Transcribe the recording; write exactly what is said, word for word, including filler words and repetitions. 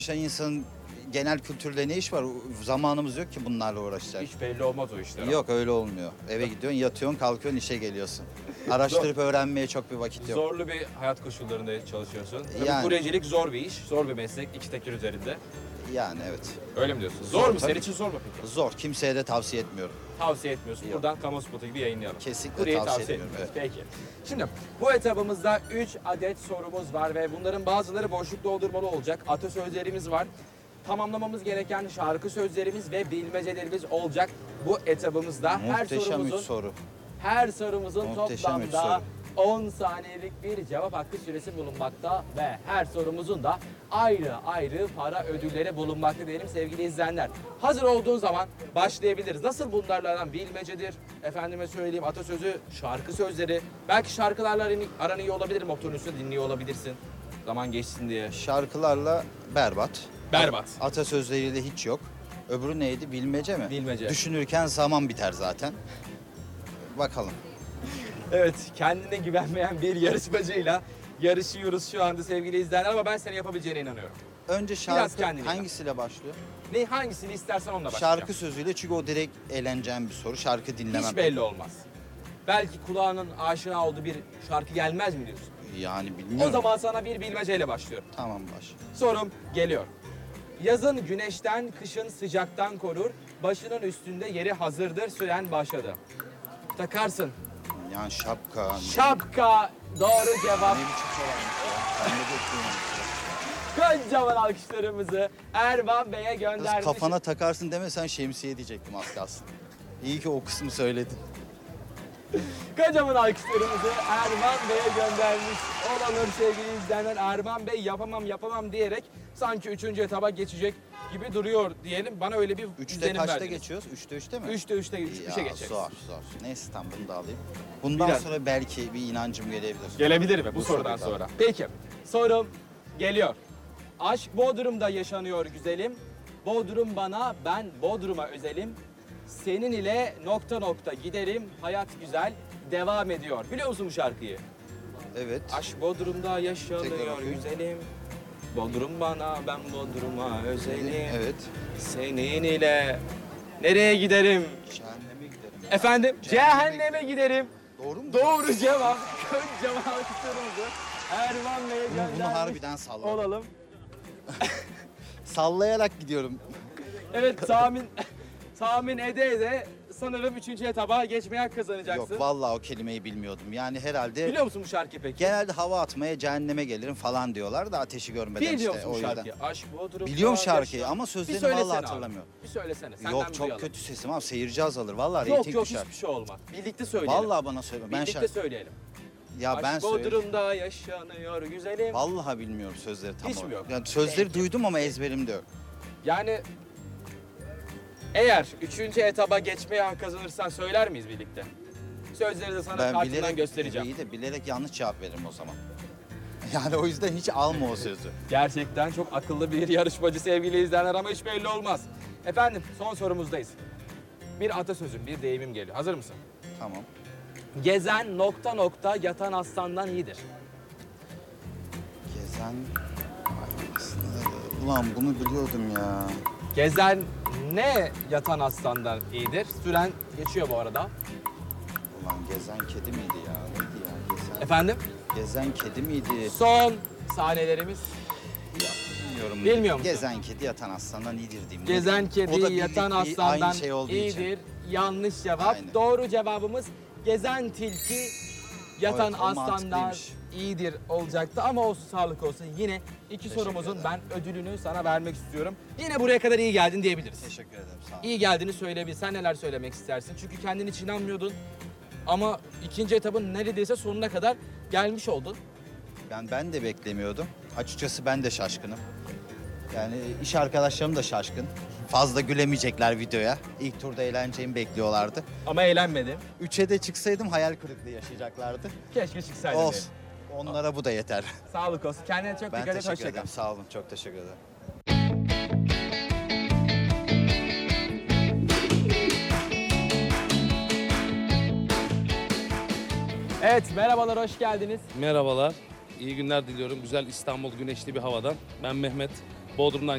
İşte insanın genel kültürle ne iş var? Zamanımız yok ki bunlarla uğraşacak. Hiç belli olmaz o işler. Yok öyle olmuyor. Eve gidiyorsun, yatıyorsun, kalkıyorsun, işe geliyorsun. Araştırıp öğrenmeye çok bir vakit yok. Zorlu bir hayat koşullarında çalışıyorsun. Tabii Yani. kuryecilik zor bir iş, zor bir meslek, iki teker üzerinde. Yani evet. Öyle mi diyorsun? Zor, Zor mu? tabii. Senin için zor mu peki? Zor. Kimseye de tavsiye etmiyorum. Tavsiye etmiyorsun. Yok. Buradan kamu spotu gibi yayınlayalım. Kesinlikle Kuryeyi tavsiye etmiyorum, etmiyoruz. Peki. Şimdi bu etabımızda üç adet sorumuz var ve bunların bazıları boşluk doldurmalı olacak. Atasözlerimiz var. Tamamlamamız gereken şarkı sözlerimiz ve bilmecelerimiz olacak bu etabımızda. Her Muhteşem üç sorumuzun soru. Her sorumuzun Muhteşem üç toplamda on saniyelik bir cevap hakkı süresi bulunmakta ve her sorumuzun da ayrı ayrı para ödülleri bulunmakta diyelim sevgili izleyenler. Hazır olduğun zaman başlayabiliriz. Nasıl bunlarla bilmecedir, efendime söyleyeyim atasözü, şarkı sözleri. Belki şarkılarla aran- aran iyi olabilir, motorun üstünde dinliyor olabilirsin. Zaman geçsin diye. Şarkılarla berbat. Berbat. Atasözleriyle hiç yok. Öbürü neydi? Bilmece mi? Bilmece. Düşünürken zaman biter zaten. Bakalım. Evet, kendine güvenmeyen bir yarışmacıyla yarışıyoruz şu anda sevgili izleyenler ama ben senin yapabileceğine inanıyorum. Önce Biraz şarkı kendine yap. hangisiyle başlıyor? Ne hangisini istersen onunla başlayacağım. Şarkı sözüyle, çünkü o direkt eğleneceğim bir soru. Şarkı dinlemem. Hiç belli olmaz. Belki kulağının aşina olduğu bir şarkı gelmez mi diyorsun? Yani bilmiyorum. O zaman sana bir bilmeceyle başlıyorum. Tamam baş. Sorum geliyor. Yazın güneşten, kışın sıcaktan korur. Başının üstünde yeri hazırdır, süren başladı. Takarsın. Yani şapka. Şapka doğru cevap. Ne biçim sorarmış ya? Ben de bekliyorum. Kocaman alkışlarımızı Erman Bey'e Kız göndermiş. kafana takarsın demesen şemsiye diyecektim az kalsın. İyi ki o kısmı söyledin. Kocaman alkışlarımızı Erman Bey'e göndermiş olalım sevgili izleyenler. Erman Bey yapamam yapamam diyerek sanki üçüncü etaba geçecek gibi duruyor diyelim. Bana öyle bir Üçte izlenim kaçta verdiniz. geçiyoruz? Üçte üçte mi? Üçte üçte üç, Ya, üçe geçeriz. Zor zor. Neyse tamam bunu da alayım. Bundan Biraz. sonra belki bir inancım gelebilir. Gelebilir mi bu, Bu sorudan sorudan. sonra? Peki sorum geliyor. Aşk Bodrum'da yaşanıyor güzelim. Bodrum bana, ben Bodrum'a özelim. Senin ile nokta nokta giderim. Hayat güzel devam ediyor. Biliyor musun bu şarkıyı? Evet. Aşk Bodrum'da Tekrar yaşanıyor okuyun. güzelim. Bodrum bana, ben Bodrum'a özelim. Evet. Senin ile nereye giderim? Cehenneme giderim. Efendim? Cehenneme Cehenneme giderim. Doğru mu? Doğru cevap. Kocaman alkışlarımızı Erman Bey'e Bunu, göndermiş bunu harbiden salladım. olalım. Sallayarak gidiyorum. Evet tahmin tahmin ede ede sanırım üçüncü etaba geçmeye hak kazanacaksın. Yok vallahi o kelimeyi bilmiyordum. Yani herhalde Biliyor musun bu şarkıyı peki? genelde hava atmaya cehenneme gelirim falan diyorlar da ateşi görmeden Biliyor işte musun o bu yüzden. şarkıyı? Aşk Bodrum'da Biliyorum şarkıyı yaşa- ama Bir sözlerini söylesene vallahi abi. hatırlamıyorum. Bir söylesene. Senden Yok çok duyalım. kötü sesim abi, seyirci azalır. Vallahi Yok reyting yok düşer. hiçbir şey olmaz. Birlikte söyleyelim. Vallahi bana söyle. Ben Birlikte şarkı... söyleyelim. Ya ben Aşk söyleyeyim. Bodrum'da yaşanıyor güzelim. Vallahi bilmiyorum sözleri tam Hiç mi olarak. yok? Yani sözleri Peki. duydum ama ezberimde yok. Yani eğer üçüncü etaba geçmeye hak kazanırsan söyler miyiz birlikte? Sözleri de sana Ben kartından bilerek göstereceğim. iyi de bilerek yanlış cevap veririm o zaman. Yani o yüzden hiç alma o sözü. Gerçekten çok akıllı bir yarışmacı sevgili izleyenler ama hiç belli olmaz. Efendim son sorumuzdayız. Bir atasözüm, bir deyimim geliyor. Hazır mısın? Tamam. Gezen nokta nokta yatan aslandan iyidir. Gezen... Ay, aslında- Ulan bunu biliyordum ya. Gezen ne yatan aslandan iyidir? Süren geçiyor bu arada. Ulan gezen kedi miydi ya? Neydi ya? Gezen, Efendim? gezen kedi miydi? Son saniyelerimiz. Bilmiyorum. Bilmiyor musun? Gezen kedi yatan aslandan iyidir diyeyim. Gezen O da kedi birlik yatan bir- aslandan aynı şey olduğu için. iyidir. Yanlış cevap. Aynen. Doğru cevabımız gezen tilki yatan Evet, o aslandan mantıklıymış. iyidir olacaktı ama olsun sağlık olsun. Yine iki Teşekkür sorumuzun ederim. ben ödülünü sana vermek istiyorum. Yine buraya kadar iyi geldin diyebiliriz. Teşekkür ederim sağ ol. İyi geldiğini söyleyebil. Sen neler söylemek istersin? Çünkü kendin hiç inanmıyordun. Ama ikinci etabın neredeyse sonuna kadar gelmiş oldun. Ben ben de beklemiyordum. Açıkçası ben de şaşkınım. Yani iş arkadaşlarım da şaşkın. Fazla gülemeyecekler videoya. İlk turda eğleneceğimi bekliyorlardı. Ama eğlenmedin. Üçe de çıksaydım hayal kırıklığı yaşayacaklardı. Keşke çıksaydın. Olsun. Onlara bu da yeter. diye. Sağlık olsun. Kendine çok Ben dikkat et. teşekkür Hoşça kal. ederim. Sağ olun. Çok teşekkür ederim. Evet merhabalar hoş geldiniz. Merhabalar, iyi günler diliyorum. Güzel İstanbul güneşli bir havadan. Ben Mehmet, Bodrum'dan